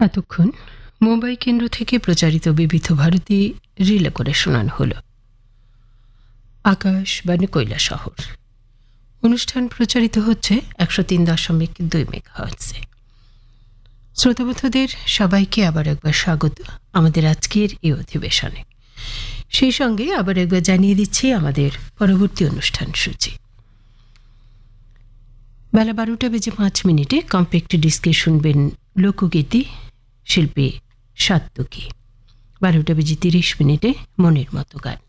এতক্ষণ মুম্বাই কেন্দ্র থেকে প্রচারিত বিবিধ ভারতী রিলে করে শোনানো হলো আকাশবাণী কৈলাসহর। অনুষ্ঠান প্রচারিত হচ্ছে 103.2 মেগাহার্টজে। শ্রোতাবন্ধুদের সবাইকে আবার একবার স্বাগত আমাদের আজকের এই অধিবেশনে। সেই সঙ্গে আবার একবার জানিয়ে দিচ্ছি আমাদের পরবর্তী অনুষ্ঠান সূচি। বেলা 12:05 কম্প্যাক্ট ডিস্কে শুনবেন লোকগীতি, শিল্পী সাত্তকী। 12:30 মনের মতো গান।